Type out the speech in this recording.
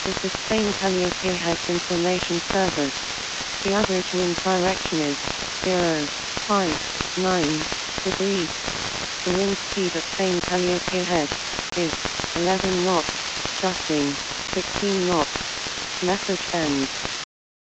This is Spain Calliope Heads Information Service. The average wind direction is 0.9 degrees. The wind speed at Spain Calliope Head is 11 knots, gusting 16 knots. Message ends.